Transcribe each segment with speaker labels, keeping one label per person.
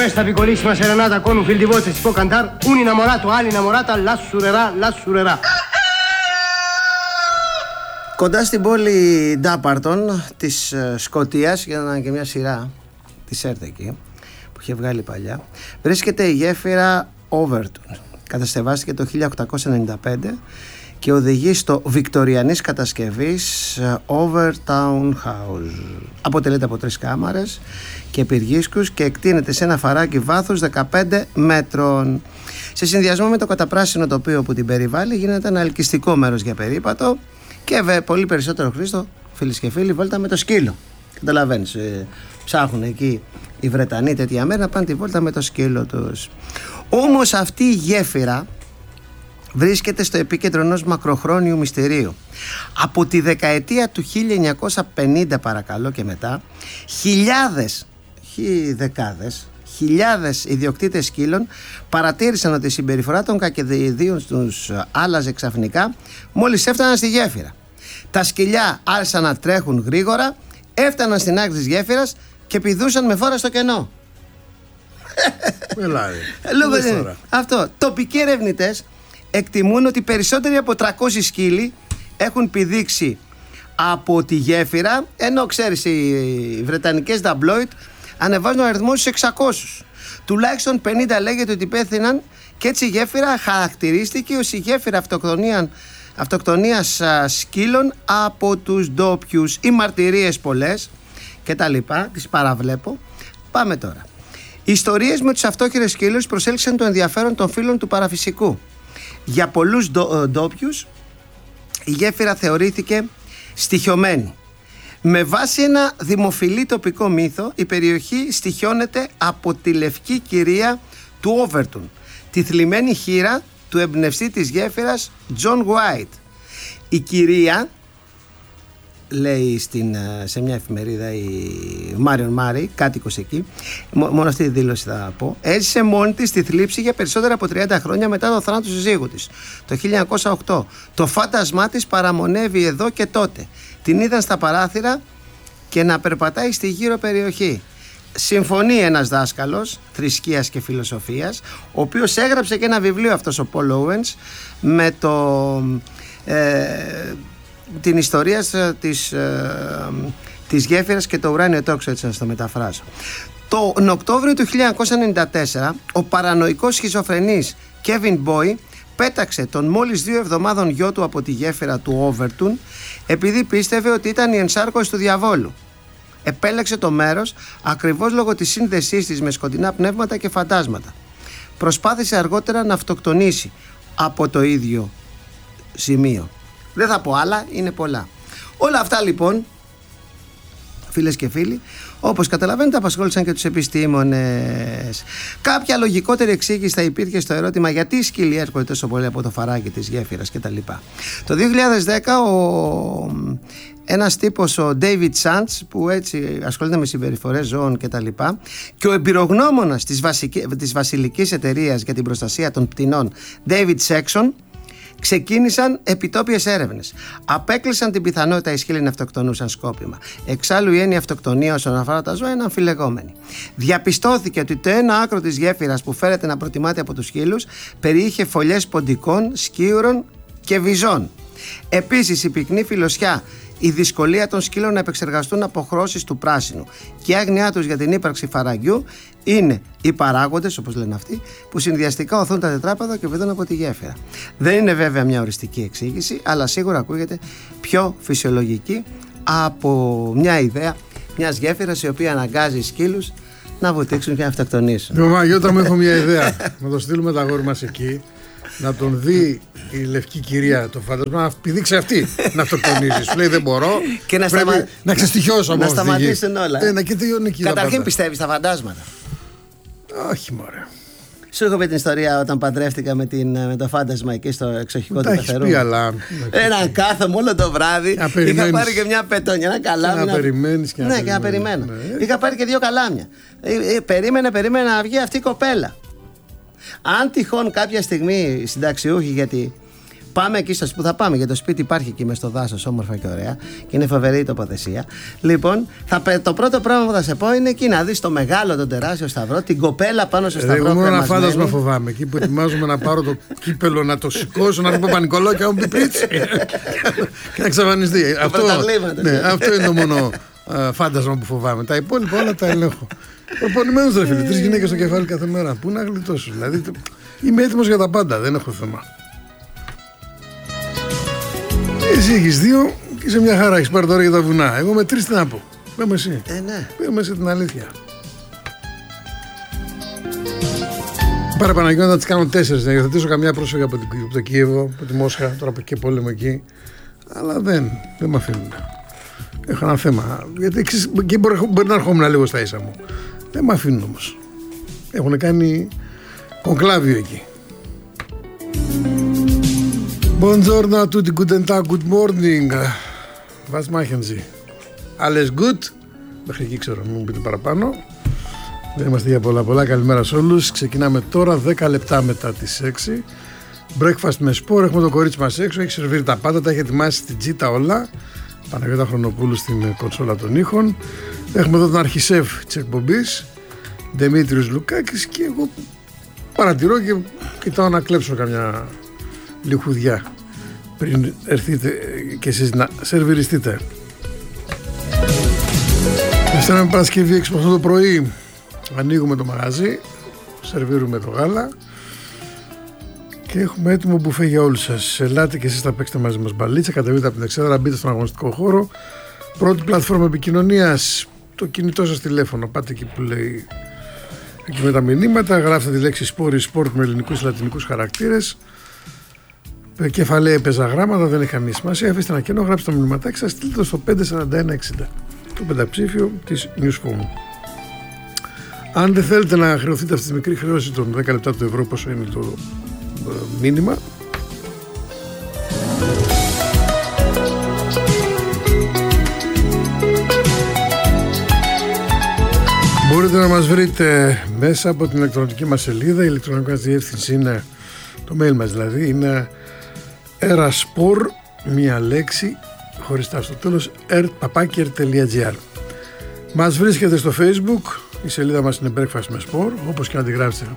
Speaker 1: questa piccolissima serenata con un fil di voce si può cantare un innamorato all'innamorata l'assurerà.
Speaker 2: Κοντά στην πόλη Ντάπαρτον της Σκωτίας, για να είναι και μια σειρά της ΕΡΤ εκεί που είχε βγάλει παλιά, βρίσκεται η γέφυρα Overton. Κατασκευάστηκε το 1895 και οδηγεί στο βικτοριανής κατασκευής Overtown House. Αποτελείται από 3 κάμαρες και πυργίσκους και εκτείνεται σε ένα φαράκι βάθους 15 μέτρων. Σε συνδυασμό με το καταπράσινο τοπίο που την περιβάλλει, γίνεται ένα ελκυστικό μέρος για περίπατο και πολύ περισσότερο χρήστο, φίλες και φίλοι, βόλτα με το σκύλο. Καταλαβαίνεις, ψάχνουν εκεί οι Βρετανοί τέτοια μέρα να πάνε τη βόλτα με το σκύλο τους. Όμως αυτή η γέφυρα βρίσκεται στο επίκεντρο ενός μακροχρόνιου μυστηρίου. Από τη δεκαετία του 1950 παρακαλώ και μετά, χιλιάδες ιδιοκτήτες σκύλων παρατήρησαν ότι η συμπεριφορά των κακεδιδίων τους άλλαζε ξαφνικά μόλις έφταναν στη γέφυρα. Τα σκυλιά άρχισαν να τρέχουν γρήγορα, έφταναν στην άκρη της γέφυρας και πηδούσαν με φόρα στο κενό. Αυτό. Τοπικοί ερευνητές εκτιμούν ότι περισσότεροι από 300 σκύλοι έχουν πηδήξει από τη γέφυρα, ενώ ξέρεις οι βρετανικές ταμπλόιτ ανεβάζουν ο αριθμό στους 600. Τουλάχιστον 50 λέγεται ότι πέθυναν και έτσι η γέφυρα χαρακτηρίστηκε ως η γέφυρα αυτοκτονίας σκύλων από τους ντόπιους. Οι μαρτυρίες πολλές και τα λοιπά, τις παραβλέπω. Πάμε τώρα. Οι ιστορίες με τους αυτόχειρες σκύλους προσέλκυσαν το ενδιαφέρον των φίλων του παραφυσικού. Για πολλούς ντόπιους η γέφυρα θεωρήθηκε στοιχειωμένη. Με βάση ένα δημοφιλή τοπικό μύθο, η περιοχή στοιχιώνεται από τη λευκή κυρία του Overton, τη θλιμμένη χήρα του εμπνευστή της γέφυρας John White. Η κυρία, λέει σε μια εφημερίδα η Μάριον Μάρι, κάτοικος εκεί, μόνο αυτή τη δήλωση θα πω, έζησε μόνη της τη θλίψη για περισσότερα από 30 χρόνια μετά το θάνατο του συζύγου της, το 1908. Το φάντασμά της παραμονεύει εδώ και τότε. Την είδαν στα παράθυρα και να περπατάει στη γύρω περιοχή. Συμφωνεί ένας δάσκαλος θρησκείας και φιλοσοφίας, ο οποίος έγραψε και ένα βιβλίο, αυτός ο Paul Owens, με την ιστορία της γέφυρας και το ουράνιο τόξο, έτσι να το μεταφράσω. Τον Οκτώβριο του 1994 ο παρανοϊκός σχιζοφρενής Kevin Boy πέταξε τον μόλις 2 εβδομάδων γιο του από τη γέφυρα του Overton επειδή πίστευε ότι ήταν η ενσάρκωση του διαβόλου. Επέλεξε το μέρος ακριβώς λόγω της σύνδεσής της με σκοτεινά πνεύματα και φαντάσματα. Προσπάθησε αργότερα να αυτοκτονήσει από το ίδιο σημείο. Δεν θα πω άλλα, είναι πολλά. Όλα αυτά λοιπόν, φίλες και φίλοι, όπως καταλαβαίνετε, απασχόλησαν και τους επιστήμονες. Κάποια λογικότερη εξήγηση θα υπήρχε στο ερώτημα γιατί οι σκύλοι έρχονται τόσο πολύ από το φαράκι της γέφυρας κτλ. Το 2010 ένας τύπος, ο David Sands, που έτσι ασχολείται με συμπεριφορές ζώων κτλ, και ο εμπειρογνώμονας της βασιλικής εταιρείας για την προστασία των πτηνών, David Sexton, ξεκίνησαν επιτόπιες έρευνες. Απέκλεισαν την πιθανότητα οι σκύλοι να αυτοκτονούσαν σκόπιμα. Εξάλλου η έννοια αυτοκτονία όσον αφορά τα ζώα είναι αμφιλεγόμενη. Διαπιστώθηκε ότι το ένα άκρο της γέφυρας που φέρεται να προτιμάται από τους σκύλους περιείχε φωλιές ποντικών, σκίουρων και βυζών. Επίσης η πυκνή φιλοσιά, η δυσκολία των σκύλων να επεξεργαστούν αποχρώσεις του πράσινου και η άγνοιά τους για την ύπαρξη φαραγγιού είναι οι παράγοντες, όπως λένε αυτοί, που συνδυαστικά οθούν τα τετράποδα και βιδούν από τη γέφυρα. Δεν είναι βέβαια μια οριστική εξήγηση, αλλά σίγουρα ακούγεται πιο φυσιολογική από μια ιδέα μιας γέφυρας η οποία αναγκάζει σκύλους να βουτήξουν και να αυτοκτονήσουν.
Speaker 3: Γιώτα μου, έχω μια ιδέα. Να το στείλουμε τα αγόρι μας εκεί, να τον δει η λευκή κυρία το φάντασμα, να πηδήξει αυτή να αυτοκτονήσει. Σου λέει δεν μπορώ. Και να ξεστοιχιώσω από αυτή.
Speaker 2: Να σταματήσουν όλα.
Speaker 3: Καταρχήν
Speaker 2: πιστεύεις στα φαντάσματα?
Speaker 3: Όχι, μωρέ.
Speaker 2: Σου έχω πει την ιστορία όταν παντρεύτηκα με το φάντασμα εκεί στο εξοχικό του Πεθερού. Έναν κάθομαι όλο το βράδυ. Είχα πάρει και μια πετόνια, ένα καλάμι.
Speaker 3: Να περιμένεις και
Speaker 2: να περιμένω. Είχα πάρει και 2 καλάμια. Περίμενε να βγει αυτή η κοπέλα. Αν τυχόν κάποια στιγμή συνταξιούχοι, γιατί Πάμε εκεί που θα πάμε, γιατί το σπίτι υπάρχει εκεί μες στο δάσος, όμορφα και ωραία, και είναι φοβερή η τοποθεσία. Λοιπόν, το πρώτο πράγμα που θα σε πω είναι εκεί να δεις το μεγάλο, τον τεράστιο σταυρό, την κοπέλα πάνω στο σταυρό.
Speaker 3: Εγώ μόνο ένα φάντασμα φοβάμαι. Εκεί που ετοιμάζομαι να πάρω το κύπελο, να το σηκώσω, να πω Πανικολό και να μου πει πρίτσι. Και να εξαφανιστεί. Αυτό είναι το μόνο φάντασμα που φοβάμαι. Τα υπόλοιπα όλα τα ελέγχω. Προπονημένος ρε φίλε, 3 γυναίκες στο κεφάλι κάθε μέρα. Πού να γλιτώσω, δηλαδή είμαι έτοιμος για τα πάντα, δεν έχω θέμα. Εσύ έχεις 2 και είσαι μια χαρά, έχεις πάρει τώρα για τα βουνά. Εγώ με 3 τι να πω. Πες εσύ.
Speaker 2: Ναι.
Speaker 3: Πες εσύ την αλήθεια. Πάρε Παναγιώτα να τις κάνω 4, να υιοθετήσω καμιά πρόσφυγα από το Κίεβο, από τη Μόσχα, τώρα και πόλεμο εκεί. Αλλά δεν με αφήνουν. Έχω ένα θέμα. Γιατί εκεί μπορεί να ερχόμουν λίγο στα ίσα μου. Δεν με αφήνουν όμως. Έχουν κάνει κονκλάβιο εκεί. Buongiorno a tutti, guten Tag, good morning. Was machen Sie? Alles gut? Μέχρι εκεί ξέρω, μην μου πείτε παραπάνω. Δεν είμαστε για πολλά. Καλημέρα σε όλους. Ξεκινάμε τώρα 10 λεπτά μετά τις 6. Breakfast με σπορ. Έχουμε το κορίτσι μας έξω. Έχει σερβίρει τα πάντα. Τα έχει ετοιμάσει στην τζίτα όλα. Παναγιώτα Χρονοπούλου στην κονσόλα των ήχων. Έχουμε εδώ τον αρχισέφ της εκπομπής, Δημήτριος Λουκάκης, και εγώ παρατηρώ και κοιτάω να κλέψω καμιά λιχουδιά πριν έρθείτε και εσείς να σερβιριστείτε. Δευτέρα με Παρασκευή 6 το πρωί ανοίγουμε το μαγαζί, σερβίρουμε το γάλα και έχουμε έτοιμο μπουφέ για όλους σας. Ελάτε και εσείς θα παίξετε μαζί μας μπαλίτσα, κατεβείτε από την Εξέδρα, μπείτε στον αγωνιστικό χώρο. Πρώτη πλατφόρμα επικοινωνίας, το κινητό σας τηλέφωνο, πάτε εκεί που λέει, εκεί με τα μηνύματα, γράφτε τη λέξη σπορ με ελληνικούς και λατινικούς χαρακτήρες, κεφαλαία πεζαγράμματα, δεν έχει καμία σημασία, αφήστε ένα κενό, γράψτε το μηνυματάκι σας, στείλτε το στο 54160, το πενταψήφιο της Newsphone. Αν δεν θέλετε να χρεωθείτε αυτή τη μικρή χρέωση των 10 λεπτά του ευρώ, πόσο είναι το μήνυμα, μπορείτε να μας βρείτε μέσα από την ηλεκτρονική μας σελίδα. Η ηλεκτρονική μας διεύθυνση είναι, το mail μας δηλαδή, είναι eraspor, μία λέξη, χωριστά στο τέλος, papakir.gr. Μας βρίσκεται στο Facebook, η σελίδα μας είναι Breakfast με Sport, όπως και να τη γράψετε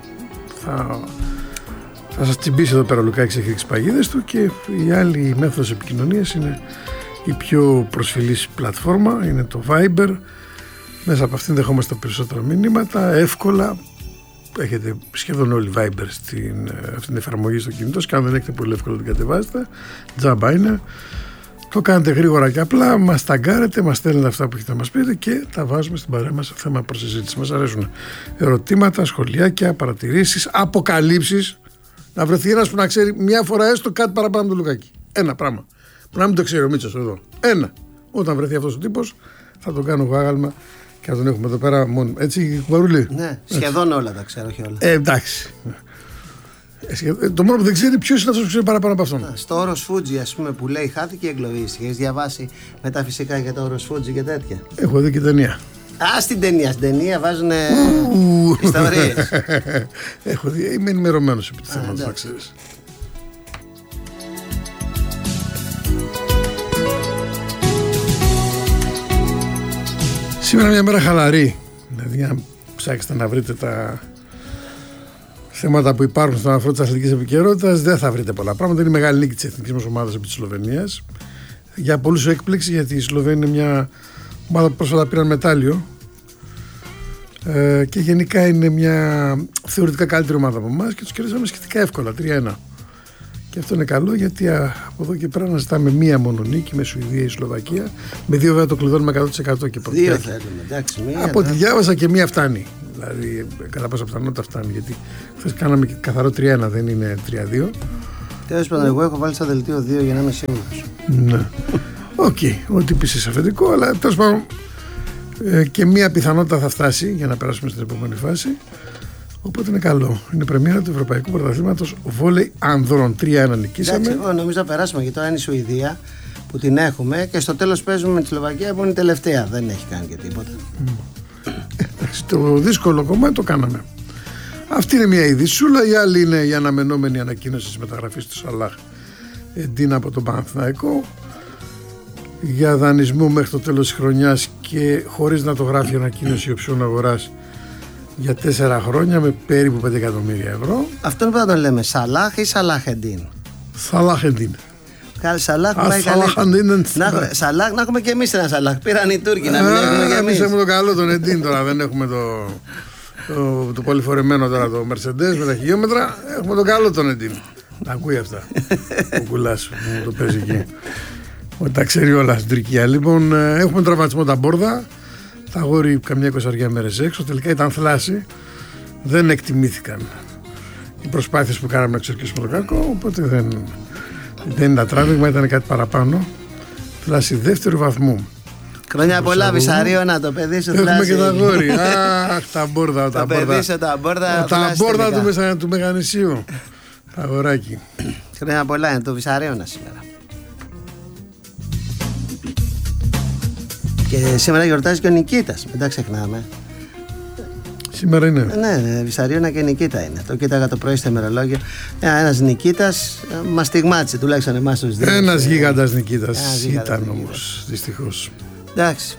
Speaker 3: θα σας τσιμπήσει εδώ πέρα ο Λουκάκης, έχει τις παγίδες του, και η άλλη μέθοδος επικοινωνίας είναι η πιο προσφυλής πλατφόρμα, είναι το Viber. Μέσα από αυτήν δεχόμαστε περισσότερα μηνύματα, εύκολα. Έχετε σχεδόν όλοι Viber στην αυτήν την εφαρμογή στο κινητό, και αν δεν έχετε, πολύ εύκολα την κατεβάζετε. Τζάμπα είναι. Το κάνετε γρήγορα και απλά, μας ταγκάρετε, μας στέλνετε αυτά που έχετε να μας πείτε και τα βάζουμε στην παρέα μας θέμα προσυζήτηση. Μας αρέσουν ερωτήματα, σχολιάκια, παρατηρήσεις, αποκαλύψεις. Να βρεθεί ένας που να ξέρει μια φορά έστω κάτι παραπάνω από το Λουκάκι. Ένα πράγμα. Που να μην το ξέρει ο Μίτσος εδώ. Ένα. Όταν βρεθεί αυτός ο τύπος, θα τον κάνω γάγαλμα και θα τον έχουμε εδώ πέρα μόνο. Έτσι, Κουμπαρούλη.
Speaker 2: Ναι, σχεδόν όλα τα ξέρω, όχι όλα.
Speaker 3: Εντάξει. Το μόνο που δεν ξέρει, ποιος είναι αυτός που ξέρει παραπάνω από αυτόν.
Speaker 2: Στο όρος Φούτζι, ας πούμε, που λέει χάθηκε η εγκλωβή. Έχεις διαβάσει μεταφυσικά για το όρος Φούτζι και τέτοια?
Speaker 3: Έχω δει και ταινία.
Speaker 2: Στην ταινία βάζουν ιστορίες.
Speaker 3: Έχω δει, είμαι ενημερωμένος επί του θέματος, να ξέρεις. Σήμερα μια μέρα χαλαρή. Δηλαδή, αν ψάξετε να βρείτε τα θέματα που υπάρχουν στον αφρό της αθλητικής επικαιρότητας, δεν θα βρείτε πολλά πράγματα. Είναι η μεγάλη νίκη της εθνικής μας ομάδας επί της Σλοβενίας. Για πολλούς έκπληξη, γιατί η Σλοβένια είναι μια ομάδα που πρόσφατα πήραν μετάλλιο. Και γενικά είναι μια θεωρητικά καλύτερη ομάδα από εμάς και τους κερδίσαμε σχετικά εύκολα, 3-1. Και αυτό είναι καλό, γιατί από εδώ και πέρα να ζητάμε μία μόνο νίκη με Σουηδία ή Σλοβακία. Με 2 βέβαια το κλειδώνουμε 100% και
Speaker 2: δύο θέλουμε, εντάξει, μία.
Speaker 3: Από ό,τι διάβασα και μία φτάνει. Δηλαδή κατά πάσα πιθανότητα φτάνει, γιατί χθες κάναμε και καθαρό 3-1, δεν είναι 3-2.
Speaker 2: Τέλος πάντων, εγώ έχω βάλει στο δελτίο 2 για να είμαι σίγουρος.
Speaker 3: Ναι. Οκ, ό,τι πεις είσαι αφεντικό, αλλά τέλος πάντων και μία πιθανότητα θα φτάσει για να περάσουμε στην επόμενη φάση. Οπότε είναι καλό. Είναι πρεμιέρα του Ευρωπαϊκού Πρωταθλήματος βόλεϊ ανδρών. 3-1 νικήσαμε.
Speaker 2: Εντάξει, εγώ νομίζω να περάσουμε, γιατί τώρα είναι η Σουηδία που την έχουμε και στο τέλος παίζουμε με τη Σλοβακία που είναι η τελευταία. Δεν έχει κάνει και τίποτα.
Speaker 3: Το δύσκολο κομμάτι το κάναμε. Αυτή είναι μια ειδησούλα. Η άλλη είναι η αναμενόμενη ανακοίνωση της μεταγραφής του Σαλάχ Εντίν από τον Παναθηναϊκό για δανεισμό μέχρι το τέλος της χρονιάς και χωρίς να το γράφει ανακοίνωση οψιών αγοράς για 4 χρόνια με περίπου 5 εκατομμύρια ευρώ.
Speaker 2: Αυτό είναι που θα τον λέμε, Σαλάχ ή Σαλάχ Εντίν?
Speaker 3: Σαλάχ Εντίν.
Speaker 2: Καλή Σαλάχ που πάει καλή. Σαλάχ να έχουμε και εμείς ένα Σαλάχ. Πήραν οι Τούρκοι να μην έχουμε και εμείς.
Speaker 3: Εμείς έχουμε το καλό τον Εντίν τώρα, δεν έχουμε το πολυφορεμένο τώρα το Mercedes με τα χιλιόμετρα. Έχουμε το καλό τον Εντίν. Τα ακούει αυτά. Ο κουλάς μου το παίζει εκεί. Τα ξέρει όλα στην Τουρκία. Λοιπόν, έχουμε τραυματισμό τα Μπόρδα. Τα αγόρι καμιά 20 μέρες έξω. Τελικά ήταν θλάση. Δεν εκτιμήθηκαν οι προσπάθειες που κάναμε να εξορκίσουμε το κακό. Οπότε δεν ήταν τράβηγμα, ήταν κάτι παραπάνω. Θλάση δεύτερου βαθμού.
Speaker 2: Χρόνια πολλά, Βυσσαρίωνα, το παιδί σου θλάση.
Speaker 3: Έχουμε και τα αγόρι. Αχ, τα Μπόρδα.
Speaker 2: Το παιδί σου, τα Μπόρδα.
Speaker 3: Τα Μπόρδα του Μεγανησίου. Τα αγοράκι.
Speaker 2: Χρόνια πολλά, είναι το Βυσσαρίωνα σήμερα. Και σήμερα γιορτάζει και ο Νικήτας, μην τα ξεχνάμε.
Speaker 3: Σήμερα είναι.
Speaker 2: Ναι, Βυσσαρίωνα και Νικήτα είναι. Το κοίταγα το πρωί στο ημερολόγιο. Ένας Νικήτας μας στιγμάτισε, τουλάχιστον εμάς τους δύο.
Speaker 3: Ένας γίγαντας Νικήτας ήταν όμως, δυστυχώς.
Speaker 2: Εντάξει.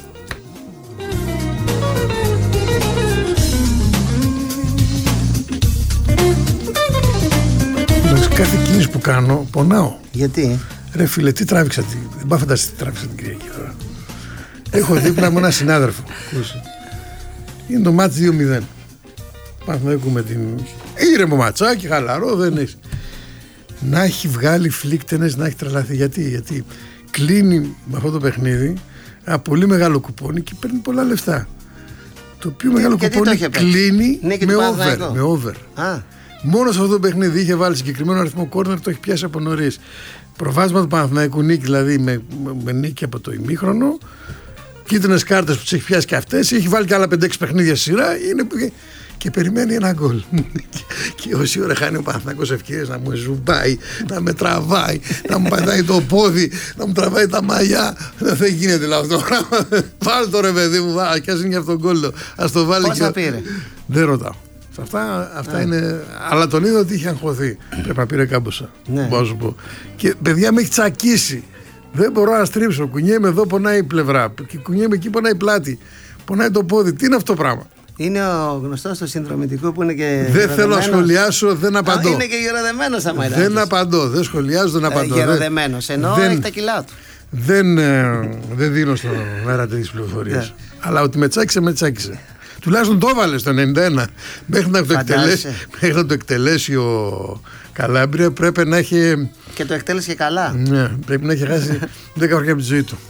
Speaker 3: Κάθε κίνηση που κάνω πονάω.
Speaker 2: Γιατί?
Speaker 3: Ρε φίλε, τι τράβηξα, δεν πάω φανταστεί τι τράβηξα την Κυριακή τώρα. Έχω δίπλα μου έναν συνάδελφο. Είναι το μάτς 2-0. Παναθηναϊκό με την ήρεμο ματσάκι, χαλαρό, δεν έχει. Να έχει βγάλει φλίκτενες, να έχει τρελαθεί. Γιατί κλείνει με αυτό το παιχνίδι ένα πολύ μεγάλο κουπόνι και παίρνει πολλά λεφτά. Το οποίο μεγάλο κουπόνι κλείνει με over. Μόνο σε αυτό το παιχνίδι είχε βάλει συγκεκριμένο αριθμό κόρνερ, το έχει πιάσει από νωρίς. Προβάσμα του Παναθηναϊκού νίκη, δηλαδή με νίκη από το ημίχρονο. Κίτρινες κάρτες που τις έχει πιάσει και αυτές. Έχει βάλει και άλλα 5-6 παιχνίδια σειρά. Και περιμένει ένα γκολ. Και όση ώρα χάνει ο Παναθηναϊκός ευκαιρίες να μου ζουμπάει, να με τραβάει, να μου πατάει το πόδι, να μου τραβάει τα μαλλιά. Δεν γίνεται δηλαδή αυτό το πράγμα. Βάλ το ρε παιδί μου, κι ας είναι και αυτό γκολ. Ας το βάλει.
Speaker 2: Πόσα πήρε?
Speaker 3: Δεν ρωτάω. Αυτά είναι. Αλλά τον είδα ότι είχε αγχωθεί. Πρέπει να πήρε κάμποσα. Μπορώ να σου πω. Και παιδιά με έχει τσακίσει. Δεν μπορώ να στρίψω. Κουνιέμαι εδώ, πονάει η πλευρά. Και κουνιέμαι εκεί, πονάει η πλάτη. Πονάει το πόδι. Τι είναι αυτό το πράγμα?
Speaker 2: Είναι ο γνωστός του συνδρομητικού που είναι και.
Speaker 3: Δεν θέλω να σχολιάσω, δεν απαντώ.
Speaker 2: Είναι και γεροδεμένος άμα είναι.
Speaker 3: Δεν απαντώ, δεν σχολιάζω, δεν απαντώ.
Speaker 2: Γεροδεμένος, ενώ έχει τα κιλά του.
Speaker 3: Δεν δίνω στον αέρα τέτοιες πληροφορίες. Αλλά ότι με τσάκισε, με τσάκισε. Τουλάχιστον το έβαλε στο 91. Μέχρι να το εκτελέσει ο Καλάμπρια πρέπει να έχει.
Speaker 2: Και το εκτέλεσε και καλά.
Speaker 3: Ναι, πρέπει να έχει χάσει 10 χρόνια από τη ζωή του.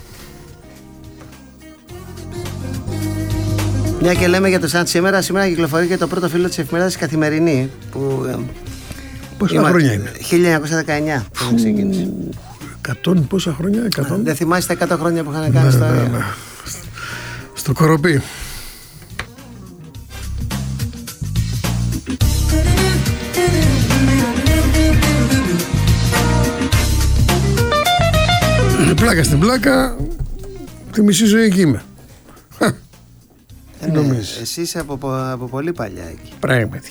Speaker 2: Μια και λέμε για το σαν σήμερα κυκλοφορεί και το πρώτο φύλλο της εφημερίδας Καθημερινή.
Speaker 3: Πόσα χρόνια είναι?
Speaker 2: 1919 που ξεκίνησε.
Speaker 3: 100 πόσα χρόνια? 100?
Speaker 2: Δεν θυμάστε 100 χρόνια που είχαν κάνει ιστορία? Ναι.
Speaker 3: Στο Κοροπή. Πλάκα στην πλάκα, τη μισή ζωή εκεί είμαι. Τι νομίζεις?
Speaker 2: Εσύ είσαι από πολύ παλιά εκεί.
Speaker 3: Πράγματι.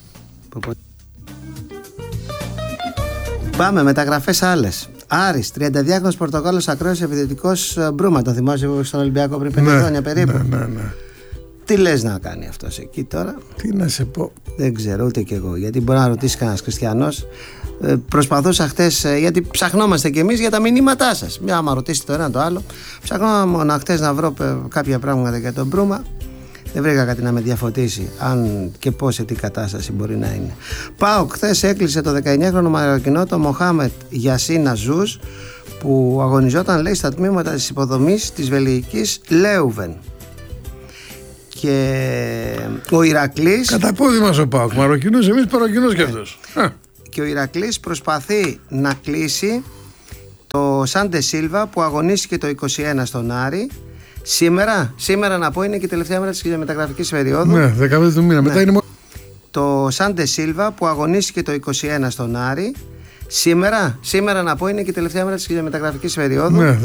Speaker 2: Πάμε, μεταγραφές άλλες. Άρης, 32χρονος Πορτογάλος ακραίος επιθετικός Μπρούμα. Τον θυμάσαι στον Ολυμπιακό πριν 5 χρόνια περίπου?
Speaker 3: Ναι.
Speaker 2: Τι λες να κάνει αυτός εκεί τώρα?
Speaker 3: Τι να σε πω?
Speaker 2: Δεν ξέρω ούτε κι εγώ. Γιατί μπορεί να ρωτήσει κανένας χριστιανός. Προσπαθούσα χτες, γιατί ψαχνόμαστε κι εμείς για τα μηνύματά σας. Μια άμα ρωτήσετε το ένα το άλλο. Ψαχνόμουν χτες να βρω κάποια πράγματα για τον Μπρούμα. Δεν βρήκα κάτι να με διαφωτίσει αν και πώς, σε τι κατάσταση μπορεί να είναι. ΠΑΟΚ χθες έκλεισε το 19χρονο Μαροκινό, το Μοχάμετ Γιασίνα Ζούς, που αγωνιζόταν, λέει, στα τμήματα της υποδομής της βελγικής Λέουβεν. Και ο Ηρακλής.
Speaker 3: Κατά πόδι μας ο ΠΑΟΚ, Μαροκινός, εμείς Παροκινός κι αυτός.
Speaker 2: Και ο Ηρακλής προσπαθεί να κλείσει το Σάντε Σίλβα που αγωνίστηκε το 21 στον Άρη. Σήμερα να πω είναι και η τελευταία μέρα της μεταγραφικής περίοδου.
Speaker 3: Ναι, 15 του μήνα. Μετά είναι
Speaker 2: το Σάντε Σίλβα που αγωνίστηκε το 21 στον Άρη. Σήμερα να πω είναι και η τελευταία μέρα της μεταγραφικής περίοδου.
Speaker 3: Ναι.